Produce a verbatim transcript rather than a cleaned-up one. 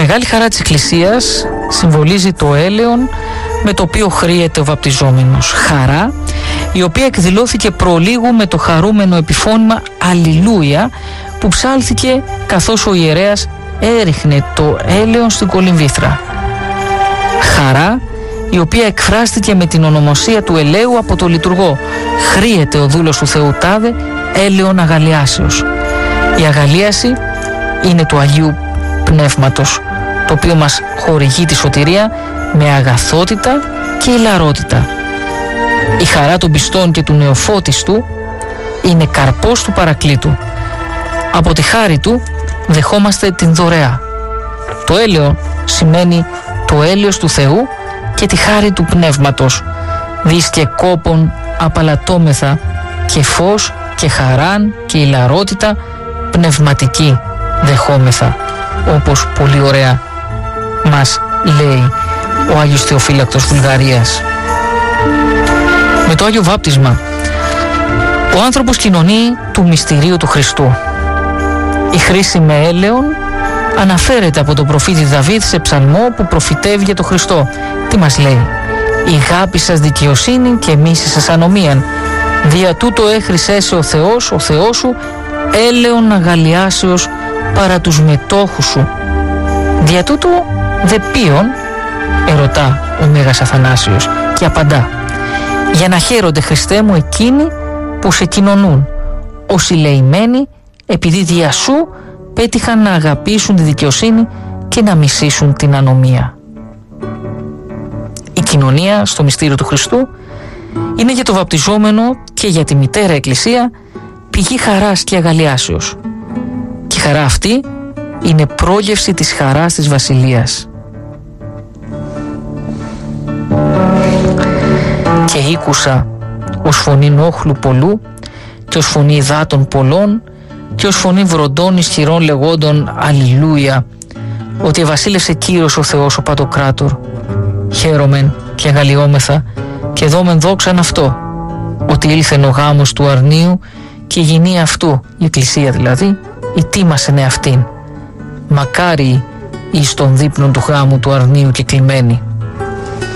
μεγάλη χαρά της Εκκλησίας συμβολίζει το έλεον με το οποίο χρήεται ο βαπτιζόμενος. Χαρά η οποία εκδηλώθηκε προλίγου με το χαρούμενο επιφώνημα Αλληλούια που ψάλθηκε καθώς ο ιερέας έριχνε το έλεον στην κολυμβήθρα. Χαρά η οποία εκφράστηκε με την ονομασία του ελαίου από το λειτουργό. Χρήεται ο δούλος του Θεού τάδε έλεον αγαλιάσεως. Η αγαλίαση είναι του Αγίου Πνεύματος, το οποίο μας χορηγεί τη σωτηρία με αγαθότητα και ηλαρότητα. Η χαρά των πιστών και του νεοφώτιστου είναι καρπός του Παρακλήτου. Από τη χάρη του δεχόμαστε την δωρεά. Το έλεον σημαίνει το έλεος του Θεού και τη χάρη του Πνεύματος. Δις και κόπον απαλατώμεθα και φως και χαράν και ηλαρότητα πνευματική δεχόμεθα, όπως πολύ ωραία μας λέει ο Άγιος Θεοφύλακτος Βουλγαρίας. Με το Άγιο Βάπτισμα ο άνθρωπος κοινωνεί του μυστηρίου του Χριστού. Η χρήση με έλεον αναφέρεται από τον προφήτη Δαβίδ σε ψαλμό που προφητεύει για τον Χριστό. Τι μας λέει? «Η γάπη σας δικαιοσύνη και μίση σας ανομίαν. Δια τούτο έχρισέ σε ο Θεός, ο Θεός σου, έλεον αγαλιάσεως παρά τους μετόχους σου». Δια τούτο δε ποιον, ερωτά ο Μέγας Αθανάσιος και απαντά: «Για να χαίρονται, Χριστέ μου, εκείνοι που σε κοινωνούν, όσοι λεημένοι επειδή δια σου πέτυχαν να αγαπήσουν τη δικαιοσύνη και να μισήσουν την ανομία». Η κοινωνία στο μυστήριο του Χριστού είναι για το βαπτιζόμενο και για τη Μητέρα Εκκλησία πηγή χαράς και αγαλιάσεως. Και η χαρά αυτή είναι πρόγευση της χαράς της Βασιλείας. Και ήκουσα ως φωνή όχλου πολλού και ως φωνή υδάτων πολλών και ως φωνή βροντών ισχυρών λεγόντων Αλληλούια, ότι βασίλευσε Κύριος ο Θεός ο Παντοκράτορ. Χαίρομεν και αγαλιόμεθα και δόμεν δόξαν αυτό, ότι ήλθεν ο γάμος του αρνίου και η γυνή αυτού, η Εκκλησία δηλαδή, ητίμασεν εαυτήν. Μακάρι εις των δείπνων του γάμου του αρνίου και κλειμένη.